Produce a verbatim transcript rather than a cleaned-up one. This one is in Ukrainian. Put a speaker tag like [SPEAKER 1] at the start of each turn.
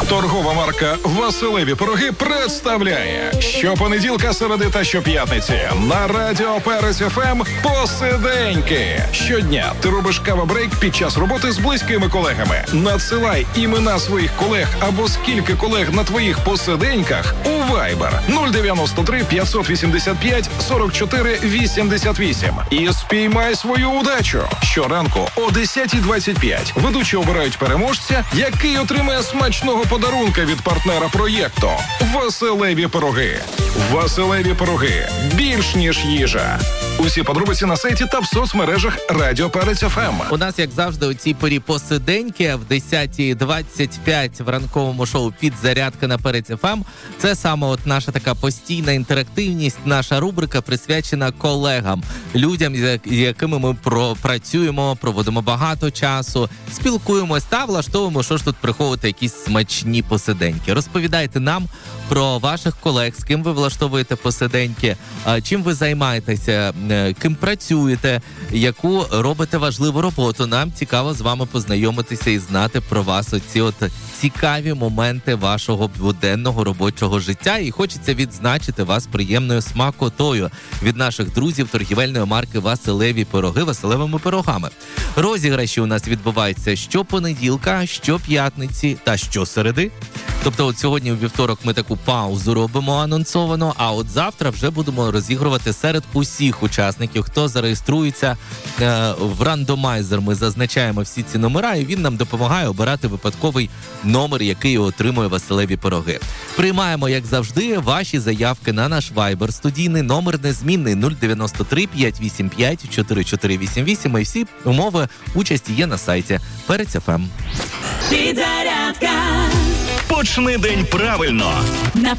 [SPEAKER 1] Торгова марка «Василеві пироги» представляє щопонеділка, середи та щоп'ятниці на радіо Перець еф ем «Посиденьки». Щодня ти робиш кава-брейк під час роботи з близькими колегами. Надсилай імена своїх колег або скільки колег на твоїх посиденьках у Viber нуль дев'яносто три п'ятсот вісімдесят п'ять сорок чотири вісімдесят вісім і спіймай свою удачу. Щоранку о десята двадцять п'ять ведучі обирають переможця, який отримає смачного подарунка від партнера проєкту «Василеві пироги». «Василеві пироги» – більш ніж їжа. Усі подробиці на сайті та в соцмережах Радіо Перець еф ем.
[SPEAKER 2] У нас, як завжди, у цій порі посиденьки в десята двадцять п'ять в ранковому шоу «Підзарядка» на Перець еф ем. Це саме от наша така постійна інтерактивність, наша рубрика присвячена колегам, людям, з якими ми працюємо, проводимо багато часу, спілкуємось та влаштовуємо, що ж тут приховувати якісь смачні посиденьки. Розповідайте нам про ваших колег, з ким ви влаштовуєте посиденьки, чим ви займаєтеся, ким працюєте, яку робите важливу роботу. Нам цікаво з вами познайомитися і знати про вас оці от цікаві моменти вашого буденного робочого життя. І хочеться відзначити вас приємною смакотою від наших друзів торгівельної марки «Василеві пироги» Василевими пирогами. Розіграші у нас відбуваються щопонеділка, щоп'ятниці та щосереди. Тобто от сьогодні у вівторок ми таку паузу робимо анонсовано, а от завтра вже будемо розігрувати серед усіх учасників, хто зареєструється е, в рандомайзер. Ми зазначаємо всі ці номера, і він нам допомагає обирати випадковий номер, який отримує Василеві пироги. Приймаємо, як завжди, ваші заявки на наш Viber студійний, номер незмінний нуль дев'яносто три п'ятсот вісімдесят п'ять чотирьохсот чотирьохсот вісімдесят вісім, і всі умови участі є на сайті Перець еф ем.
[SPEAKER 3] Підзарядка.
[SPEAKER 4] Почни день правильно.